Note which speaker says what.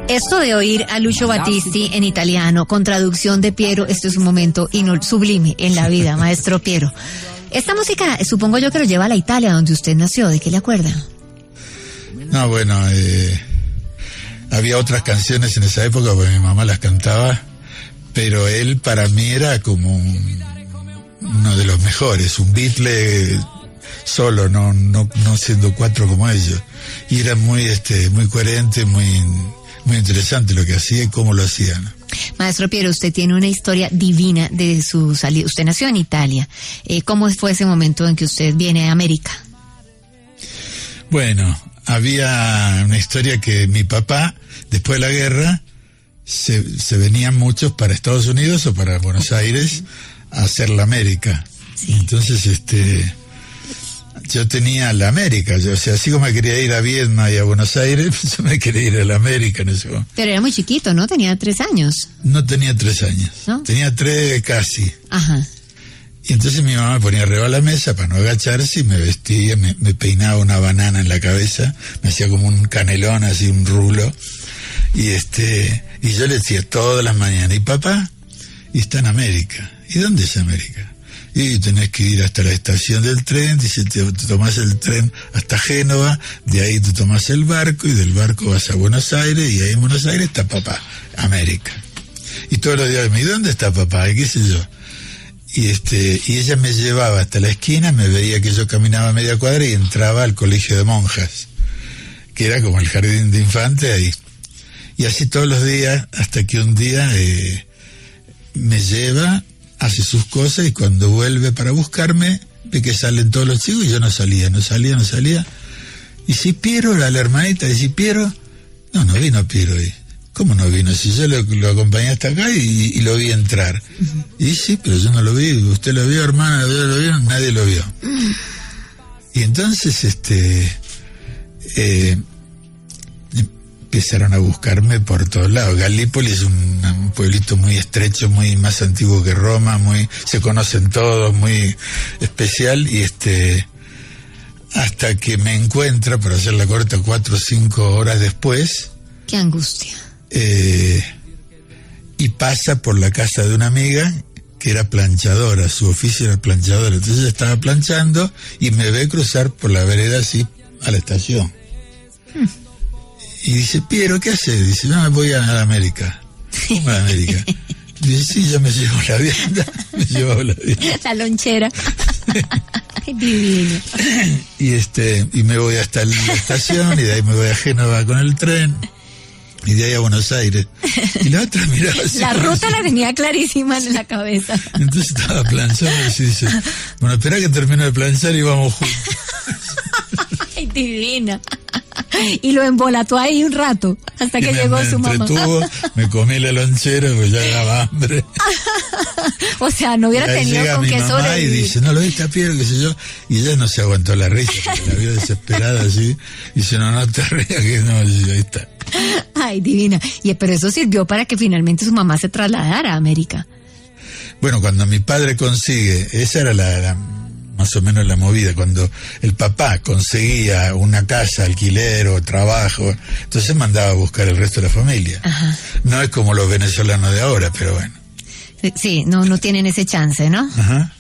Speaker 1: Esto de oír a Lucio Battisti en italiano, con traducción de Piero, esto es un momento sublime en la vida, maestro Piero. Esta música, supongo yo que lo lleva a la Italia, donde usted nació, ¿de qué le acuerda?
Speaker 2: No, bueno, había otras canciones en esa época, porque mi mamá las cantaba, pero él para mí era como uno de los mejores, un Beatle solo, no siendo cuatro como ellos. Y era muy coherente, muy interesante lo que hacía y cómo lo hacía, ¿no?
Speaker 1: Maestro Piero, usted tiene una historia divina de su salida. Usted nació en Italia. ¿Cómo fue ese momento en que usted viene a América?
Speaker 2: Bueno, había una historia que mi papá, después de la guerra, se venían muchos para Estados Unidos o para Buenos Aires a hacer la América. Sí. Entonces, yo tenía la América, o sea, así como me quería ir a Viedma y a Buenos Aires, pues yo me quería ir a la América en ese momento.
Speaker 1: Pero era muy chiquito, ¿no? Tenía 3 años.
Speaker 2: No tenía 3 años, ¿no? Tenía 3 casi.
Speaker 1: Ajá.
Speaker 2: Y entonces mi mamá me ponía arriba de la mesa para no agacharse y me vestía, me peinaba una banana en la cabeza, me hacía como un canelón, así un rulo, y yo le decía todas las mañanas, ¿y papá? Y está en América. ¿Y dónde es América? Y tenés que ir hasta la estación del tren, dice, te tomás el tren hasta Génova, de ahí te tomás el barco, y del barco vas a Buenos Aires, y ahí en Buenos Aires está papá, América. Y todos los días, ¿y dónde está papá? ¿Y qué sé yo? Y ella me llevaba hasta la esquina, me veía que yo caminaba media cuadra y entraba al colegio de monjas, que era como el jardín de infantes ahí. Y así todos los días, hasta que un día me lleva, hace sus cosas, y cuando vuelve para buscarme, ve que salen todos los chicos y yo no salía. Y si Piero, era la hermanita, y si Piero, no vino Piero ahí. ¿Cómo no vino? Si yo lo acompañé hasta acá y lo vi entrar. Y sí, pero yo no lo vi. ¿Usted lo vio, hermana? ¿Lo vio? Nadie lo vio. Y entonces, empezaron a buscarme por todos lados. Galípoli es un pueblito muy estrecho, muy más antiguo que Roma, se conocen todos, muy especial, y hasta que me encuentra, para hacer la corta, 4 o 5 horas después.
Speaker 1: ¡Qué angustia!
Speaker 2: Y pasa por la casa de una amiga que era planchadora, su oficio era planchadora, entonces estaba planchando y me ve cruzar por la vereda así a la estación. Y dice, Piero, ¿qué haces? Dice, no, voy a la América. ¿Cómo a la América? Dice, sí, yo me llevo la vianda.
Speaker 1: La lonchera. Divino.
Speaker 2: Y me voy hasta la estación, y de ahí me voy a Génova con el tren, y de ahí a Buenos Aires. Y la otra miraba así.
Speaker 1: La ruta la tenía clarísima en la cabeza.
Speaker 2: Entonces estaba planchando y dice, bueno, espera que termine de planchar y vamos juntos.
Speaker 1: Ay, divina. Y lo embolató ahí un rato, hasta que llegó su mamá.
Speaker 2: Me comí la lonchera, pues ya daba hambre.
Speaker 1: O sea, no hubiera tenido con qué sobrevivir.
Speaker 2: Y dice, no lo viste a Piero, qué sé yo. Y ella no se aguantó la risa, porque la vio desesperada así. Y dice, no te rías, que no, y ahí está.
Speaker 1: Ay, divina. Pero eso sirvió para que finalmente su mamá se trasladara a América.
Speaker 2: Bueno, cuando mi padre consigue, esa era más o menos la movida, cuando el papá conseguía una casa, alquiler o trabajo, entonces mandaba a buscar el resto de la familia.
Speaker 1: Ajá.
Speaker 2: No es como los venezolanos de ahora, pero bueno.
Speaker 1: Sí, no tienen ese chance, ¿no?
Speaker 2: Ajá.